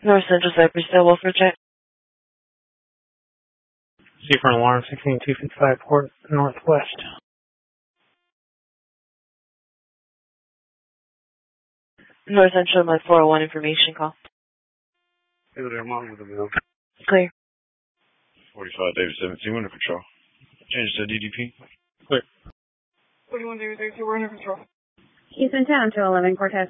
North Central Cypress, still welfare check. C for an alarm, 16255 Port Northwest. North Central, my 401 information call. Hey there, I'm on with the bill. Clear. 45 David 17, under control. Change to DDP. Clear. 41 David 32, we're under control. Houston Town to 11 Cortez.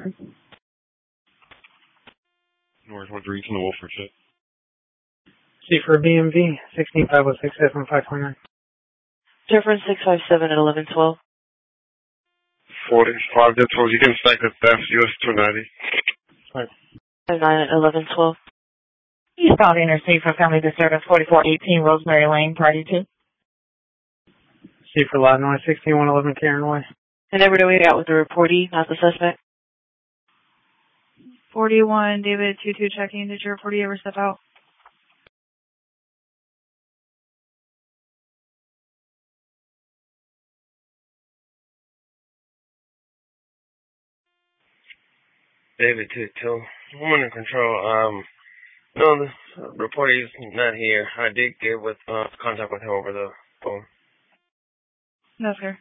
North 13 from the Wolford Fit. C for BMV, 165067529. Difference 657 at 1112. 45 Dental, you can stack the theft, US 290. Clear. 59 at 1112. Eastbound Interstate for Family Disturbance 4418 Rosemary Lane, Party 2. C for Illinois, 6111 Karen Way. And every way out with the reportee, not the suspect. 41 David 22 checking. Did your reportee ever step out? David 22, I'm under control. No, the reportee's not here. I did get with contact with him over the phone. That's clear.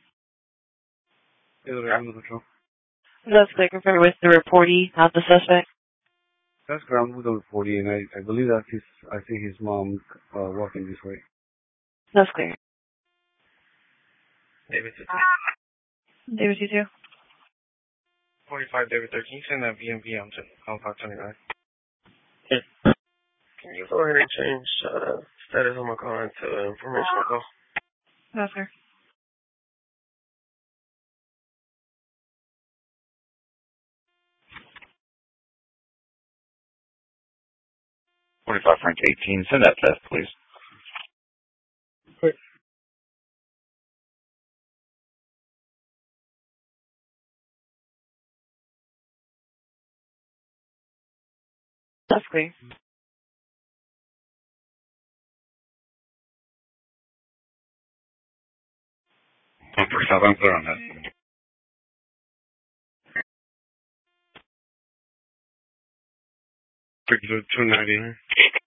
Hey there, I'm under control. That's clear. Confirm with the reportee, not the suspect. That's good, I'm with the 40, and I believe that's I see his mom walking this way. That's clear. David 22. David 22. 45 David 13, send that BMP on to Compact 29. Okay. Can you go ahead and change status on my call into information call? That's clear. Frank 18, send that test, please. Clear. That's clear. First off, I'm clear on that. 290.